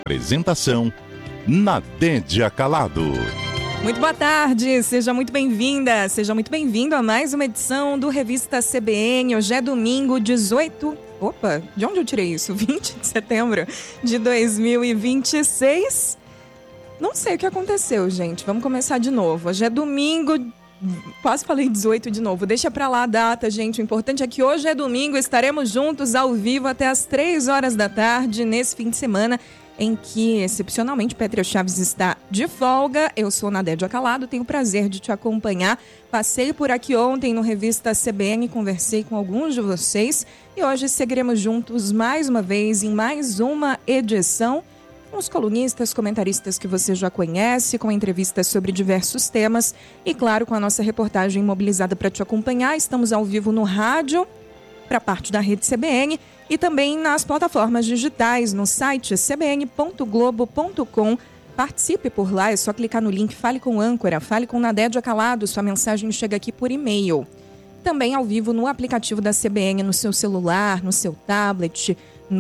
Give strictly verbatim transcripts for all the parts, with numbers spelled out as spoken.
Apresentação: Nadédia Calado. Muito boa tarde, seja muito bem-vinda, seja muito bem-vindo a mais uma edição do Revista C B N. Hoje é domingo, dezoito... Opa, de onde eu tirei isso? vinte de setembro de dois mil e vinte e seis. Não sei o que aconteceu, gente. Vamos começar de novo. Hoje é domingo, quase falei dezoito de novo. Deixa pra lá a data, gente. O importante é que hoje é domingo, estaremos juntos ao vivo até as três horas da tarde, nesse fim de semana, em que, excepcionalmente, Pétrea Chaves está de folga. Eu sou Nadédia Calado, tenho o prazer de te acompanhar. Passei por aqui ontem no Revista C B N, conversei com alguns de vocês e hoje seguiremos juntos mais uma vez em mais uma edição com os colunistas, comentaristas que você já conhece, com entrevistas sobre diversos temas e, claro, com a nossa reportagem mobilizada para te acompanhar. Estamos ao vivo no rádio, para parte da rede C B N, e também nas plataformas digitais, no site c b n ponto globo ponto com. Participe por lá, é só clicar no link Fale com Âncora, Fale com Nadédia Calado, sua mensagem chega aqui por e-mail. Também ao vivo no aplicativo da C B N, no seu celular, no seu tablet,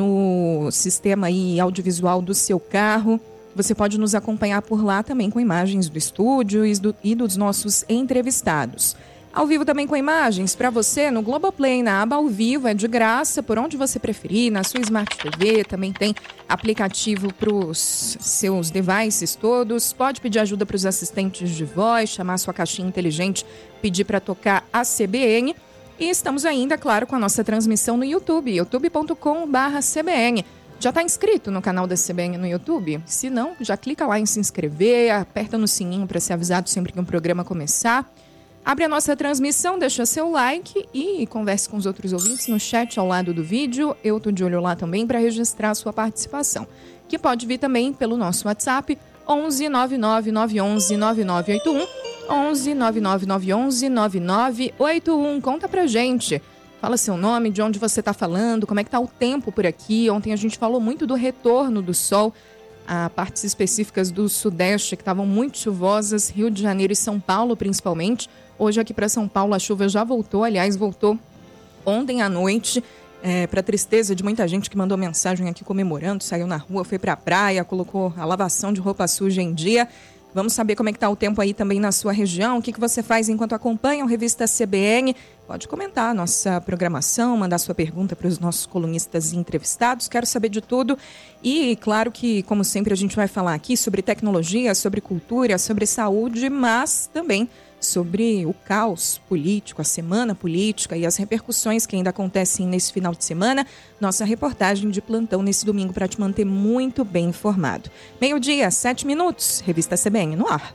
no sistema aí audiovisual do seu carro. Você pode nos acompanhar por lá também com imagens do estúdio e, do, e dos nossos entrevistados. Ao vivo também com imagens para você no Globoplay, na aba ao vivo, é de graça, por onde você preferir, na sua Smart T V, também tem aplicativo para os seus devices todos. Pode pedir ajuda para os assistentes de voz, chamar a sua caixinha inteligente, pedir para tocar a C B N. E estamos ainda, claro, com a nossa transmissão no YouTube, youtube ponto com barra C B N. Já está inscrito no canal da C B N no YouTube? Se não, já clica lá em se inscrever, aperta no sininho para ser avisado sempre que um programa começar. Abre a nossa transmissão, deixa seu like e converse com os outros ouvintes no chat ao lado do vídeo. Eu estou de olho lá também para registrar a sua participação, que pode vir também pelo nosso WhatsApp, onze nove nove nove um um nove nove oito um, onze nove nove nove um um nove nove oito um. Conta pra gente, fala seu nome, de onde você está falando, como é que tá o tempo por aqui. Ontem a gente falou muito do retorno do sol a partes específicas do Sudeste que estavam muito chuvosas, Rio de Janeiro e São Paulo principalmente. Hoje aqui para São Paulo a chuva já voltou, aliás, voltou ontem à noite, é, para tristeza de muita gente que mandou mensagem aqui comemorando, saiu na rua, foi para a praia, colocou a lavação de roupa suja em dia. Vamos saber como é que está o tempo aí também na sua região, o que, que você faz enquanto acompanha a Revista C B N. Pode comentar a nossa programação, mandar sua pergunta para os nossos colunistas e entrevistados. Quero saber de tudo. E claro que, como sempre, a gente vai falar aqui sobre tecnologia, sobre cultura, sobre saúde, mas também sobre o caos político, a semana política e as repercussões que ainda acontecem nesse final de semana. Nossa reportagem de plantão nesse domingo para te manter muito bem informado. Meio-dia, sete minutos, Revista C B N no ar.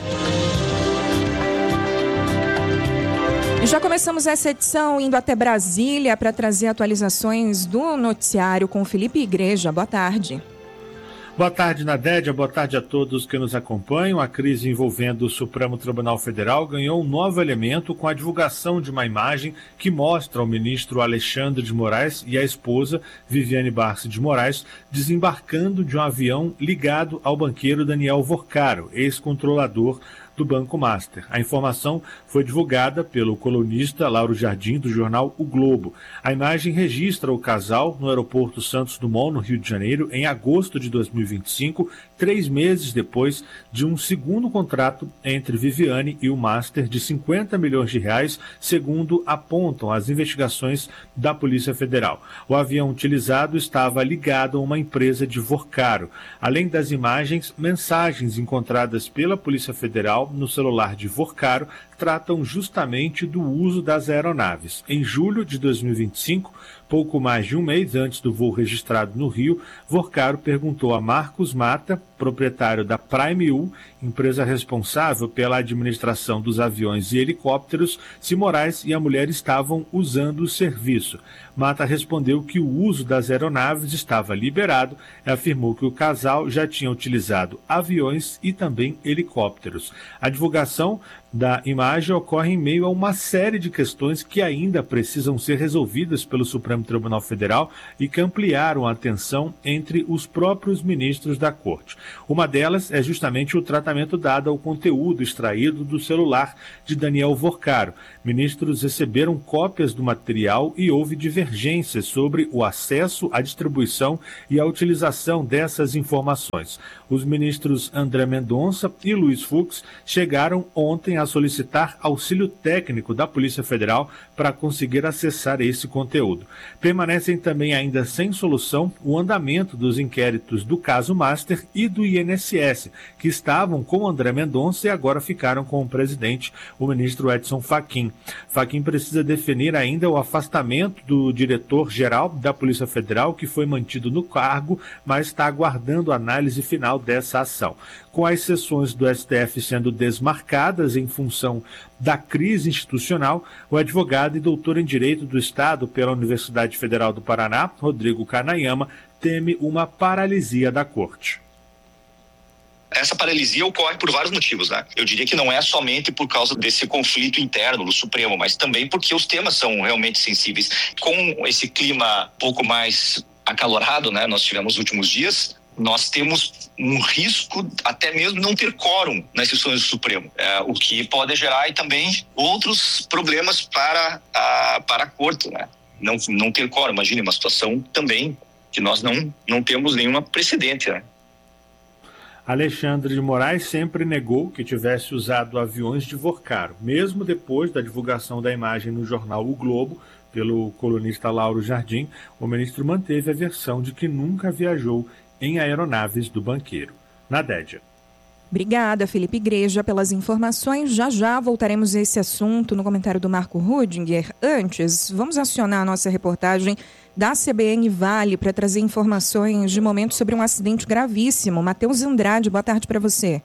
E já começamos essa edição indo até Brasília para trazer atualizações do noticiário com Felipe Igreja. Boa tarde. Boa tarde, Nadédia. Boa tarde a todos que nos acompanham. A crise envolvendo o Supremo Tribunal Federal ganhou um novo elemento com a divulgação de uma imagem que mostra o ministro Alexandre de Moraes e a esposa, Viviane Barça de Moraes, desembarcando de um avião ligado ao banqueiro Daniel Vorcaro, ex-controlador do Banco Master. A informação foi divulgada pelo colunista Lauro Jardim, do jornal O Globo. A imagem registra o casal no aeroporto Santos Dumont, no Rio de Janeiro, em agosto de dois mil e vinte e cinco, três meses depois de um segundo contrato entre Viviane e o Master de cinquenta milhões de reais, segundo apontam as investigações da Polícia Federal. O avião utilizado estava ligado a uma empresa de Vorcaro. Além das imagens, mensagens encontradas pela Polícia Federal no celular de Vorcaro tratam justamente do uso das aeronaves. Em julho de dois mil e vinte e cinco, pouco mais de um mês antes do voo registrado no Rio, Vorcaro perguntou a Marcos Mata, proprietário da Prime U, empresa responsável pela administração dos aviões e helicópteros, se Moraes e a mulher estavam usando o serviço. Mata respondeu que o uso das aeronaves estava liberado e afirmou que o casal já tinha utilizado aviões e também helicópteros. A divulgação da imagem ocorre em meio a uma série de questões que ainda precisam ser resolvidas pelo Supremo Tribunal Federal e que ampliaram a tensão entre os próprios ministros da Corte. Uma delas é justamente o tratamento dado ao conteúdo extraído do celular de Daniel Vorcaro. Ministros receberam cópias do material e houve divergências sobre o acesso, a distribuição e a utilização dessas informações. Os ministros André Mendonça e Luiz Fux chegaram ontem a solicitar auxílio técnico da Polícia Federal para conseguir acessar esse conteúdo. Permanecem também ainda sem solução o andamento dos inquéritos do caso Master e do I N S S, que estavam com André Mendonça e agora ficaram com o presidente, o ministro Edson Fachin. Fachin precisa definir ainda o afastamento do diretor-geral da Polícia Federal, que foi mantido no cargo, mas está aguardando a análise final dessa ação. Com as sessões do S T F sendo desmarcadas em função da crise institucional, o advogado e doutor em Direito do Estado pela Universidade Federal do Paraná, Rodrigo Kanayama, teme uma paralisia da Corte. Essa paralisia ocorre por vários motivos, né? Eu diria que não é somente por causa desse conflito interno do Supremo, mas também porque os temas são realmente sensíveis. Com esse clima um pouco mais acalorado, né, nós tivemos nos últimos dias, nós temos um risco até mesmo não ter quórum nas sessões do Supremo, é, o que pode gerar e também outros problemas para a, para a Corte, né? Não, não ter quórum, imagine uma situação também que nós não, não temos nenhuma precedente, né? Alexandre de Moraes sempre negou que tivesse usado aviões de Vorcaro, mesmo depois da divulgação da imagem no jornal O Globo, pelo colunista Lauro Jardim. O ministro manteve a versão de que nunca viajou em aeronaves do banqueiro. Nadédia. Obrigada, Felipe Igreja, pelas informações. Já já voltaremos a esse assunto no comentário do Marco Rudinger. Antes, vamos acionar a nossa reportagem da C B N Vale para trazer informações de momento sobre um acidente gravíssimo. Matheus Andrade, boa tarde para você.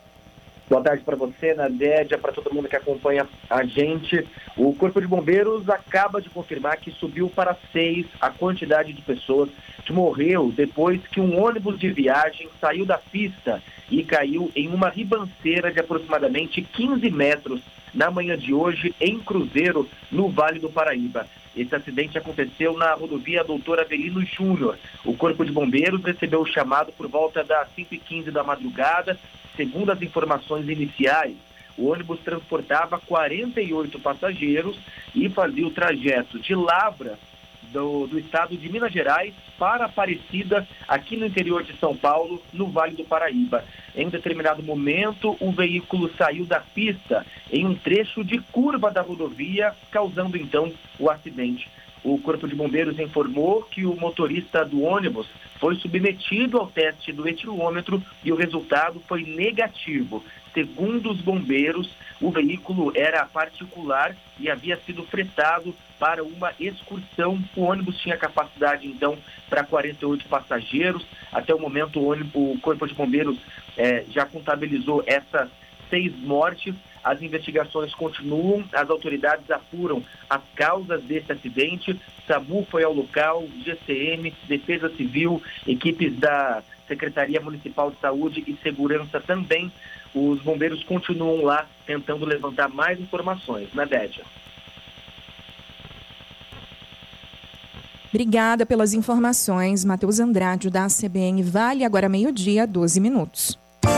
Boa tarde para você, Nadédia, para todo mundo que acompanha a gente. O Corpo de Bombeiros acaba de confirmar que subiu para seis a quantidade de pessoas que morreu depois que um ônibus de viagem saiu da pista e caiu em uma ribanceira de aproximadamente quinze metros na manhã de hoje em Cruzeiro, no Vale do Paraíba. Esse acidente aconteceu na rodovia Doutor Avelino Júnior. O Corpo de Bombeiros recebeu o chamado por volta das cinco e quinze da madrugada. Segundo as informações iniciais, o ônibus transportava quarenta e oito passageiros e fazia o trajeto de Lavras, do, do estado de Minas Gerais, para Aparecida, aqui no interior de São Paulo, no Vale do Paraíba. Em determinado momento, o veículo saiu da pista em um trecho de curva da rodovia, causando então o acidente. O Corpo de Bombeiros informou que o motorista do ônibus foi submetido ao teste do etilômetro e o resultado foi negativo. Segundo os bombeiros, o veículo era particular e havia sido fretado para uma excursão. O ônibus tinha capacidade, então, para quarenta e oito passageiros. Até o momento, o, ônibus, o Corpo de Bombeiros eh, já contabilizou essas seis mortes. As investigações continuam, as autoridades apuram as causas desse acidente. SAMU foi ao local, G C M, Defesa Civil, equipes da Secretaria Municipal de Saúde e Segurança também. Os bombeiros continuam lá tentando levantar mais informações. Nadédia. Obrigada pelas informações. Matheus Andrade, da C B N Vale, agora meio-dia, doze minutos.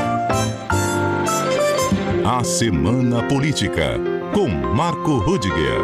A Semana Política, com Marco Rudiger.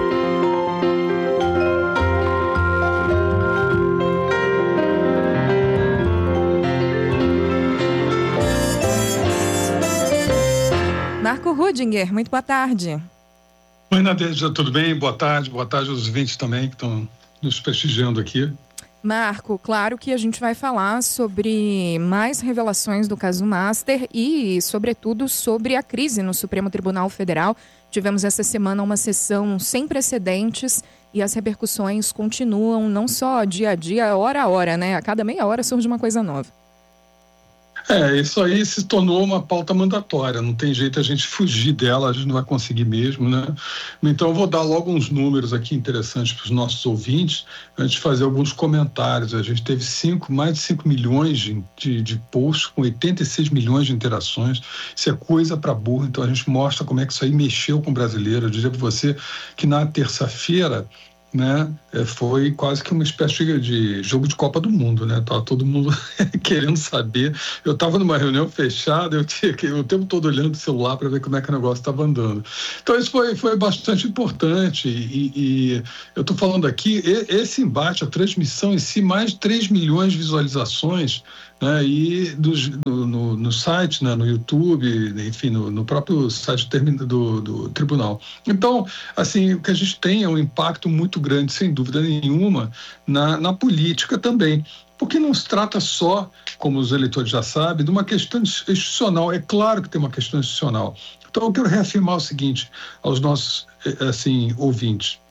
Marco Rudiger, muito boa tarde. Oi, Nadégia, tudo bem? Boa tarde, boa tarde aos ouvintes também que estão nos prestigiando aqui. Marco, claro que a gente vai falar sobre mais revelações do caso Master e, sobretudo, sobre a crise no Supremo Tribunal Federal. Tivemos essa semana uma sessão sem precedentes e as repercussões continuam não só dia a dia, hora a hora, né? A cada meia hora surge uma coisa nova. É, isso aí se tornou uma pauta mandatória, não tem jeito a gente fugir dela, a gente não vai conseguir mesmo, né? Então eu vou dar logo uns números aqui interessantes para os nossos ouvintes, antes de fazer alguns comentários. A gente teve cinco, mais de cinco milhões de, de, de posts, com oitenta e seis milhões de interações, isso é coisa para burro, então a gente mostra como é que isso aí mexeu com o brasileiro. Eu diria para você que na terça-feira, né, foi quase que uma espécie de jogo de Copa do Mundo, né? Tava todo mundo querendo saber. Eu estava numa reunião fechada, eu tinha que o tempo todo olhando o celular para ver como é que o negócio estava andando. Então isso foi, foi bastante importante e, e eu estou falando aqui, esse embate, a transmissão em si, mais de três milhões de visualizações, né, e dos, no, no, no site, né, no YouTube, enfim, no, no próprio site do, do, do tribunal. Então, assim, o que a gente tem é um impacto muito grande, sem dúvida nenhuma, na, na política também. Porque não se trata só, como os eleitores já sabem, de uma questão institucional. É claro que tem uma questão institucional. Então, eu quero reafirmar o seguinte aos nossos assim, ouvintes.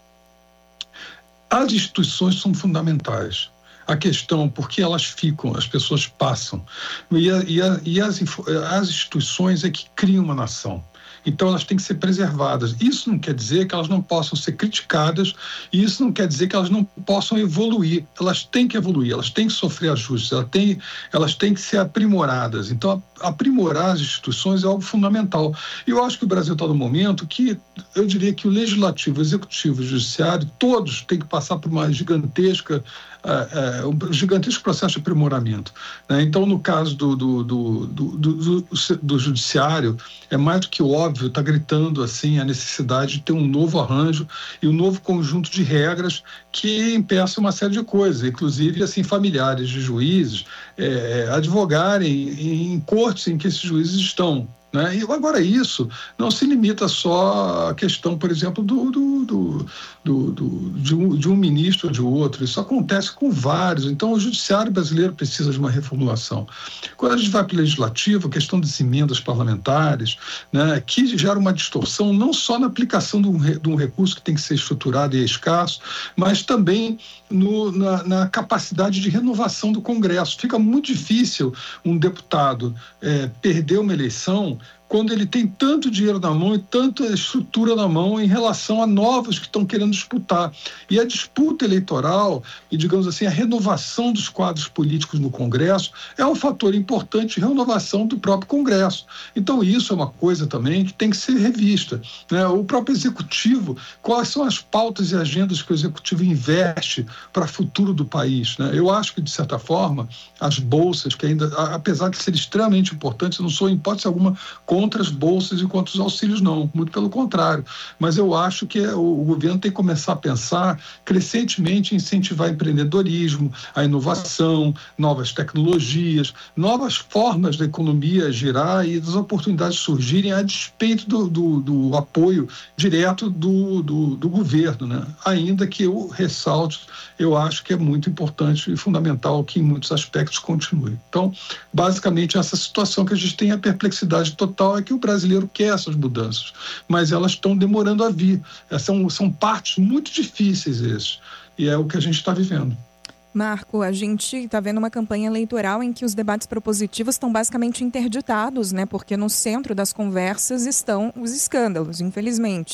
As instituições são fundamentais. A questão, porque elas ficam, as pessoas passam. E, a, e, a, e as, as instituições é que criam uma nação. Então, elas têm que ser preservadas. Isso não quer dizer que elas não possam ser criticadas, e isso não quer dizer que elas não possam evoluir. Elas têm que evoluir, elas têm que sofrer ajustes, elas têm, elas têm que ser aprimoradas. Então, aprimorar as instituições é algo fundamental. E eu acho que o Brasil está no momento que, eu diria que o Legislativo, o Executivo, o Judiciário, todos têm que passar por uma gigantesca, uh, uh, um gigantesco processo de aprimoramento, né? Então, no caso do, do, do, do, do, do Judiciário, é mais do que óbvio, está gritando assim a necessidade de ter um novo arranjo e um novo conjunto de regras que impeçam uma série de coisas, inclusive assim familiares de juízes é, advogarem em cortes em que esses juízes estão, né? E agora isso não se limita só à questão, por exemplo, do, do, do, do, do, de, um, de um ministro ou de outro. Isso acontece com vários. Então, o judiciário brasileiro precisa de uma reformulação. Quando a gente vai para o legislativo, a questão das emendas parlamentares, né, que gera uma distorção não só na aplicação de um, de um recurso que tem que ser estruturado e é escasso, mas também no, na, na capacidade de renovação do Congresso. Fica muito difícil um deputado é, perder uma eleição quando ele tem tanto dinheiro na mão e tanta estrutura na mão em relação a novos que estão querendo disputar. E a disputa eleitoral e, digamos assim, a renovação dos quadros políticos no Congresso é um fator importante de renovação do próprio Congresso. Então, isso é uma coisa também que tem que ser revista, né? O próprio Executivo, quais são as pautas e agendas que o Executivo investe para o futuro do país, né? Eu acho que, de certa forma, as bolsas, que ainda, apesar de serem extremamente importantes, eu não sou, em hipótese alguma, contra as bolsas e contra os auxílios, não. Muito pelo contrário. Mas eu acho que o, o governo tem que começar a pensar crescentemente em incentivar empreendedorismo, a inovação, novas tecnologias, novas formas da economia girar e das oportunidades surgirem a despeito do, do, do apoio direto do, do, do governo, né? Ainda que eu ressalte, eu acho que é muito importante e fundamental que em muitos aspectos continue. Então, basicamente, essa situação que a gente tem, a perplexidade total é que o brasileiro quer essas mudanças, mas elas estão demorando a vir. São, são partes muito difíceis esses, e é o que a gente está vivendo. Marco, a gente está vendo uma campanha eleitoral em que os debates propositivos estão basicamente interditados, né? Porque no centro das conversas estão os escândalos, infelizmente.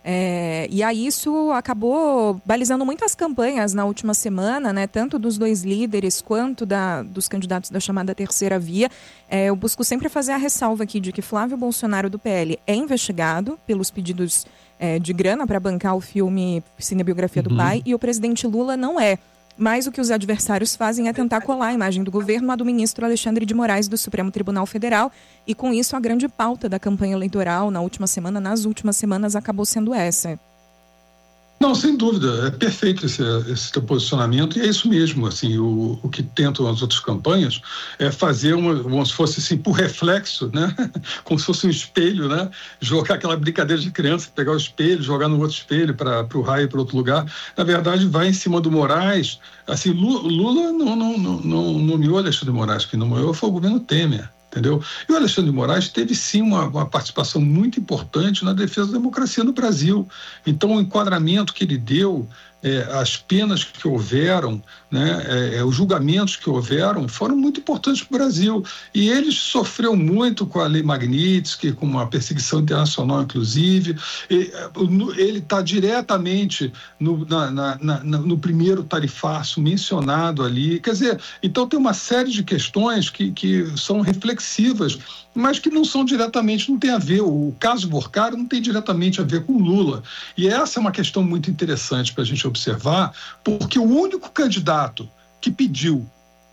É, e aí isso acabou balizando muito as campanhas na última semana, né, tanto dos dois líderes quanto da, dos candidatos da chamada terceira via. É, eu busco sempre fazer a ressalva aqui de que Flávio Bolsonaro do P L é investigado pelos pedidos é, de grana para bancar o filme Cinebiografia do uhum. Pai, e o presidente Lula não é. Mas o que os adversários fazem é tentar colar a imagem do governo à do ministro Alexandre de Moraes do Supremo Tribunal Federal, e com isso a grande pauta da campanha eleitoral na última semana, nas últimas semanas, acabou sendo essa. Não, sem dúvida, é perfeito esse, esse teu posicionamento, e é isso mesmo, assim, o, o que tentam as outras campanhas é fazer uma, como se fosse assim, por reflexo, né, como se fosse um espelho, né, jogar aquela brincadeira de criança, pegar o espelho, jogar no outro espelho para o raio para outro lugar. Na verdade, vai em cima do Moraes, assim, Lula, Lula não, não, não, não nomeou Alexandre de Moraes, que nomeou foi o governo Temer. Entendeu? E o Alexandre de Moraes teve, sim, uma, uma participação muito importante na defesa da democracia no Brasil. Então, o enquadramento que ele deu É, as penas que houveram, né, é, os julgamentos que houveram foram muito importantes para o Brasil. E ele sofreu muito com a Lei Magnitsky, com uma perseguição internacional, inclusive. E, ele está diretamente no, na, na, na, no primeiro tarifaço mencionado ali. Quer dizer, então tem uma série de questões que, que são reflexivas, mas que não são diretamente, não tem a ver, o caso Vorcaro não tem diretamente a ver com Lula. E essa é uma questão muito interessante para a gente observar, porque o único candidato que pediu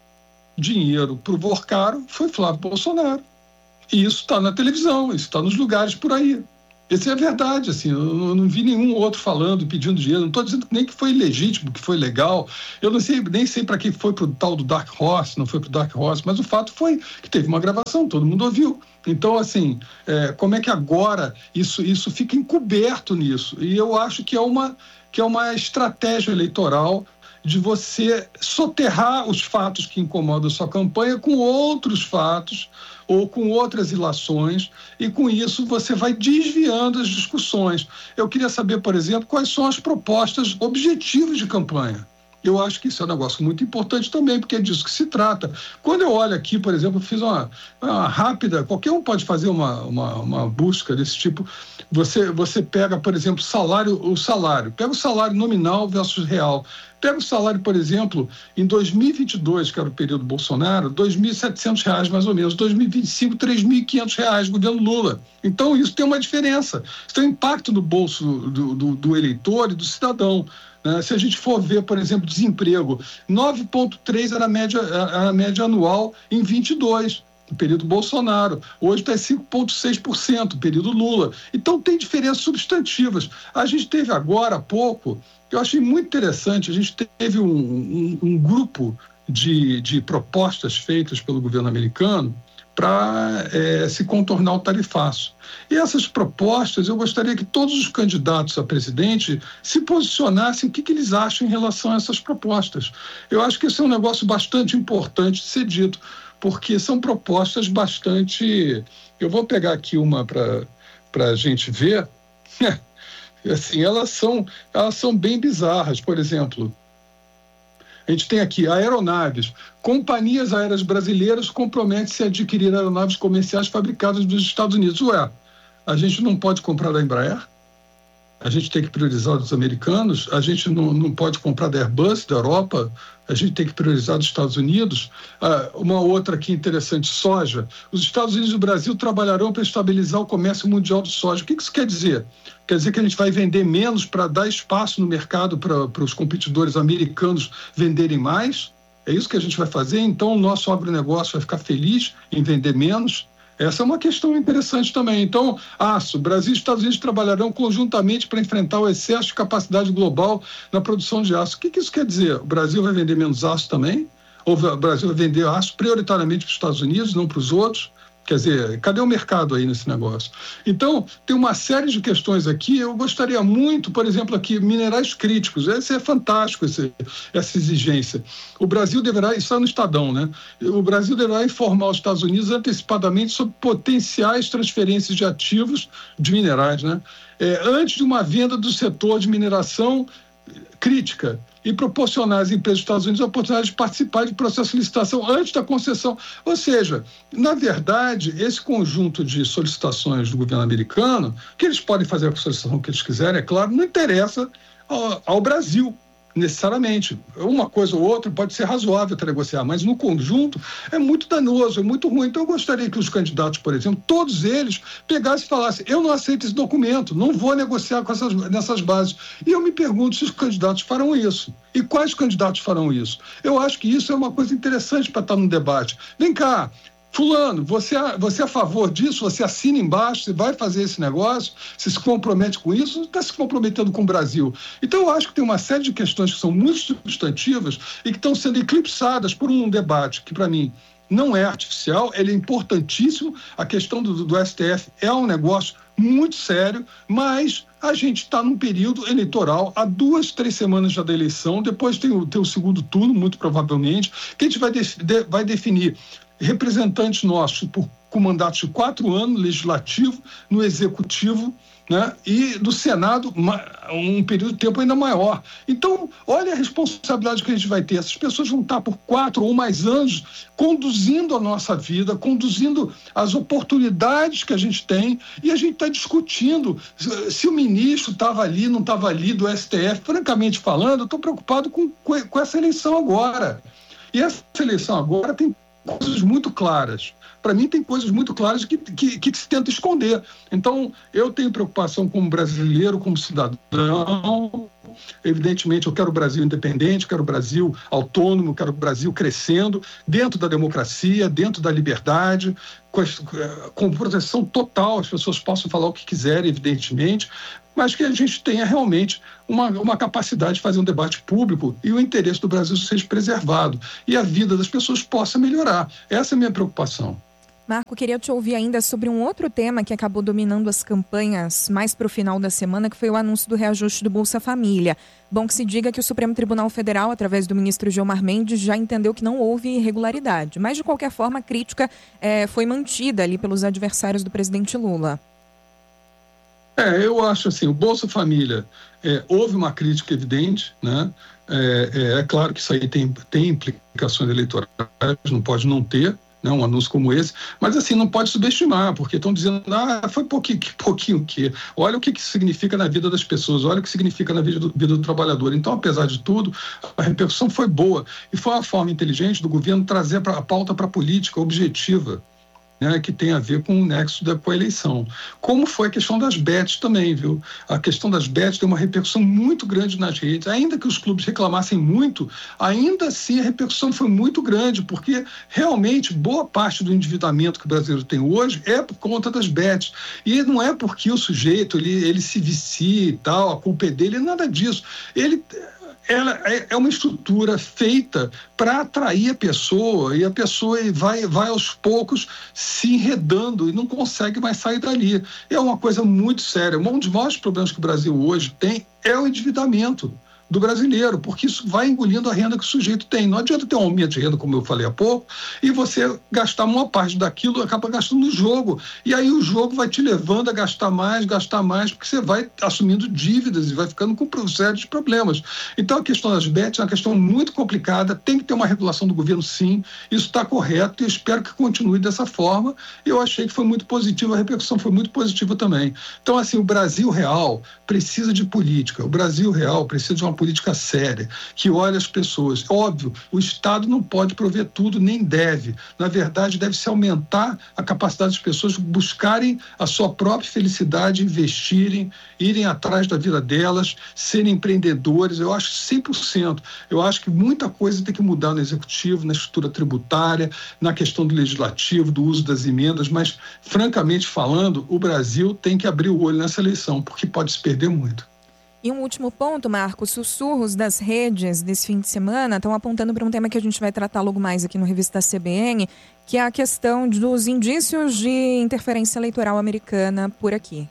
dinheiro para o Vorcaro foi Flávio Bolsonaro. E isso está na televisão, isso está nos lugares por aí. Essa é a verdade, assim, eu não vi nenhum outro falando, pedindo dinheiro, não estou dizendo nem que foi legítimo, que foi legal, eu não sei, nem sei para que foi para o tal do Dark Horse, não foi para o Dark Horse, mas o fato foi que teve uma gravação, todo mundo ouviu. Então, assim, é, como é que agora isso, isso fica encoberto nisso? E eu acho que é uma, que é uma estratégia eleitoral de você soterrar os fatos que incomodam a sua campanha com outros fatos ou com outras ilações, e com isso você vai desviando as discussões. Eu queria saber, por exemplo, quais são as propostas objetivas de campanha. Eu acho que isso é um negócio muito importante também, porque é disso que se trata. Quando eu olho aqui, por exemplo, eu fiz uma, uma rápida, qualquer um pode fazer uma, uma, uma busca desse tipo. Você, você pega, por exemplo, salário, o salário, pega o salário nominal versus real. Pega o salário, por exemplo, em dois mil e vinte e dois, que era o período Bolsonaro, dois mil e setecentos reais mais ou menos, dois mil e vinte e cinco, três mil e quinhentos reais, governo Lula. Então isso tem uma diferença, isso tem um impacto no bolso do, do, do eleitor e do cidadão. Né? Se a gente for ver, por exemplo, desemprego, nove vírgula três era a média, era a média anual em vinte e dois. No período Bolsonaro. Hoje está em cinco vírgula seis por cento, período Lula. Então tem diferenças substantivas. A gente teve agora há pouco, eu achei muito interessante, a gente teve um, um, um grupo de, de propostas feitas pelo governo americano para é, se contornar o tarifaço. E essas propostas, eu gostaria que todos os candidatos a presidente se posicionassem o que, que eles acham em relação a essas propostas. Eu acho que esse é um negócio bastante importante de ser dito, porque são propostas bastante... Eu vou pegar aqui uma para a gente ver. Assim, elas são, elas são bem bizarras. Por exemplo, a gente tem aqui aeronaves. Companhias aéreas brasileiras comprometem-se a adquirir aeronaves comerciais fabricadas nos Estados Unidos. Ué, a gente não pode comprar da Embraer? A gente tem que priorizar os americanos? A gente não, não pode comprar da Airbus, da Europa? A gente tem que priorizar dos Estados Unidos? Ah, uma outra aqui interessante, soja. Os Estados Unidos e o Brasil trabalharão para estabilizar o comércio mundial de soja. O que isso quer dizer? Quer dizer que a gente vai vender menos para dar espaço no mercado para, para os competidores americanos venderem mais? É isso que a gente vai fazer? Então o nosso agronegócio vai ficar feliz em vender menos? Essa é uma questão interessante também. Então, aço. Brasil e Estados Unidos trabalharão conjuntamente para enfrentar o excesso de capacidade global na produção de aço. O que, que isso quer dizer? O Brasil vai vender menos aço também? Ou o Brasil vai vender aço prioritariamente para os Estados Unidos, não para os outros? Quer dizer, cadê o mercado aí nesse negócio? Então, tem uma série de questões aqui. Eu gostaria muito, por exemplo, aqui, minerais críticos. Esse é fantástico, esse, essa exigência. O Brasil deverá, isso é no Estadão, né? O Brasil deverá informar os Estados Unidos antecipadamente sobre potenciais transferências de ativos de minerais, né? É, antes de uma venda do setor de mineração crítica, e proporcionar às empresas dos Estados Unidos a oportunidade de participar de processo de licitação antes da concessão. Ou seja, na verdade, esse conjunto de solicitações do governo americano, que eles podem fazer a solicitação que eles quiserem, é claro, não interessa ao, ao Brasil, necessariamente. Uma coisa ou outra pode ser razoável para negociar, mas no conjunto é muito danoso, é muito ruim. Então eu gostaria que os candidatos, por exemplo, todos eles pegassem e falassem: eu não aceito esse documento, não vou negociar com essas, nessas bases. E eu me pergunto se os candidatos farão isso. E quais candidatos farão isso? Eu acho que isso é uma coisa interessante para estar no debate. Vem cá, fulano, você, você é a favor disso? Você assina embaixo, você vai fazer esse negócio, você se compromete com isso, você está se comprometendo com o Brasil. Então eu acho que tem uma série de questões que são muito substantivas e que estão sendo eclipsadas por um debate que, para mim, não é artificial, ele é importantíssimo. A questão do, do S T F é um negócio muito sério, mas a gente está num período eleitoral, há duas, três semanas já da eleição, depois tem o, tem o segundo turno, muito provavelmente, que a gente vai, de, de, vai definir representantes nossos por com mandatos de quatro anos, no legislativo, no executivo, né? E do Senado, um período de tempo ainda maior. Então, olha a responsabilidade que a gente vai ter. Essas pessoas vão estar por quatro ou mais anos conduzindo a nossa vida, conduzindo as oportunidades que a gente tem, e a gente está discutindo se o ministro estava ali, não estava ali, do S T F. Francamente falando, eu estou preocupado com, com essa eleição agora. E essa eleição agora tem coisas muito claras. Para mim, tem coisas muito claras que, que, que se tenta esconder. Então, eu tenho preocupação como brasileiro, como cidadão. Evidentemente, eu quero o Brasil independente, quero o Brasil autônomo, quero o Brasil crescendo dentro da democracia, dentro da liberdade, com, com proteção total, as pessoas possam falar o que quiserem, evidentemente, mas que a gente tenha realmente uma, uma capacidade de fazer um debate público e o interesse do Brasil seja preservado e a vida das pessoas possa melhorar. Essa é a minha preocupação. Marco, queria te ouvir ainda sobre um outro tema que acabou dominando as campanhas mais para o final da semana, que foi o anúncio do reajuste do Bolsa Família. Bom que se diga que o Supremo Tribunal Federal, através do ministro Gilmar Mendes, já entendeu que não houve irregularidade. Mas, de qualquer forma, a crítica é, foi mantida ali pelos adversários do presidente Lula. É, eu acho assim, o Bolsa Família, é, houve uma crítica evidente, né? É, é, é claro que isso aí tem, tem implicações eleitorais, não pode não ter, né, um anúncio como esse, mas assim, não pode subestimar, porque estão dizendo, ah, foi pouquinho, pouquinho o quê? Olha o que, que significa na vida das pessoas, olha o que significa na vida do, vida do trabalhador. Então, apesar de tudo, a repercussão foi boa e foi uma forma inteligente do governo trazer pra, a pauta para a política objetiva, né, que tem a ver com o nexo da com a eleição. Como foi a questão das bets também, viu? A questão das bets tem uma repercussão muito grande nas redes. Ainda que os clubes reclamassem muito, ainda assim a repercussão foi muito grande, porque realmente boa parte do endividamento que o brasileiro tem hoje é por conta das bets. E não é porque o sujeito ele, ele se vicia e tal, a culpa é dele, nada disso. Ele... Ela é uma estrutura feita para atrair a pessoa e a pessoa vai, vai aos poucos se enredando e não consegue mais sair dali. É uma coisa muito séria. Um dos maiores problemas que o Brasil hoje tem é o endividamento do brasileiro, porque isso vai engolindo a renda que o sujeito tem. Não adianta ter um aumento de renda, como eu falei há pouco, e você gastar uma parte daquilo, acaba gastando no jogo. E aí o jogo vai te levando a gastar mais, gastar mais, porque você vai assumindo dívidas e vai ficando com sérios problemas. Então a questão das bets é uma questão muito complicada, tem que ter uma regulação do governo, sim, isso está correto e eu espero que continue dessa forma. Eu achei que foi muito positivo, a repercussão foi muito positiva também. Então, assim, o Brasil real precisa de política, o Brasil real precisa de uma política séria, que olha as pessoas. Óbvio, o Estado não pode prover tudo, nem deve. Na verdade, deve-se aumentar a capacidade das pessoas buscarem a sua própria felicidade, investirem, irem atrás da vida delas, serem empreendedores. Eu acho cem por cento. Eu acho que muita coisa tem que mudar no Executivo, na estrutura tributária, na questão do Legislativo, do uso das emendas, mas, francamente falando, o Brasil tem que abrir o olho nessa eleição, porque pode se perder muito. E um último ponto, Marco, sussurros das redes desse fim de semana estão apontando para um tema que a gente vai tratar logo mais aqui no Revista C B N, que é a questão dos indícios de interferência eleitoral americana por aqui.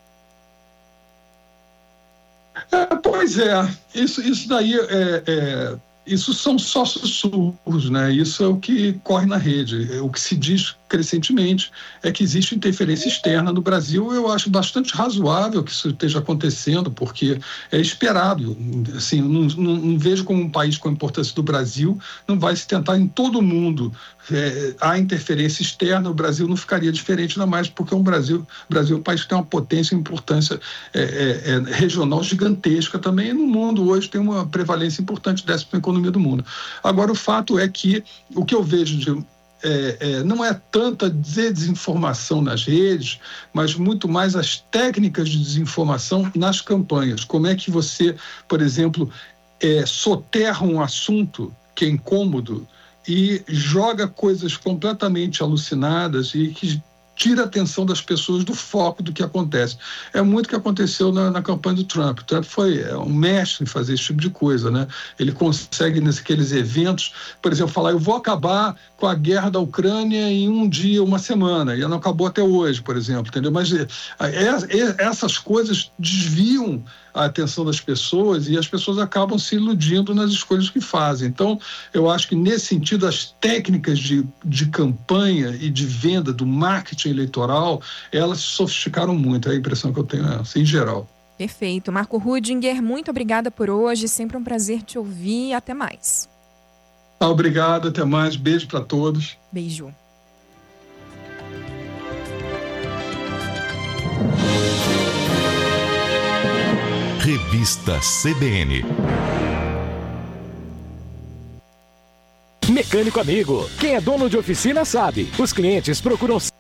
É, pois é, isso, isso daí é, é, isso são só sussurros, né? Isso é o que corre na rede, é o que se diz crescentemente é que existe interferência externa no Brasil. Eu acho bastante razoável que isso esteja acontecendo, porque é esperado. Assim, não, não, não vejo como um país com a importância do Brasil não vai se tentar em todo o mundo. É, há interferência externa, o Brasil não ficaria diferente, ainda mais porque o Brasil, o Brasil é um país que tem uma potência e importância é, é, é, regional gigantesca também, e no mundo hoje tem uma prevalência importante dessa para a economia do mundo. Agora, o fato é que o que eu vejo de É, é, não é tanta desinformação nas redes, mas muito mais as técnicas de desinformação nas campanhas. Como é que você, por exemplo, é, soterra um assunto que é incômodo e joga coisas completamente alucinadas e que tira a atenção das pessoas do foco do que acontece. É muito o que aconteceu na, na campanha do Trump. O Trump foi é, um mestre em fazer esse tipo de coisa, né? Ele consegue, naqueles eventos, por exemplo, falar, eu vou acabar com a guerra da Ucrânia em um dia, uma semana, e ela não acabou até hoje, por exemplo, entendeu? Mas é, é, essas coisas desviam a atenção das pessoas e as pessoas acabam se iludindo nas escolhas que fazem. Então, eu acho que nesse sentido, as técnicas de, de campanha e de venda do marketing eleitoral, elas se sofisticaram muito. É a impressão que eu tenho essa, em geral. Perfeito. Marco Rudinger, muito obrigada por hoje. Sempre um prazer te ouvir. Até mais. Obrigado, até mais. Beijo para todos. Beijo. Revista C B N. Mecânico amigo, quem é dono de oficina sabe, os clientes procuram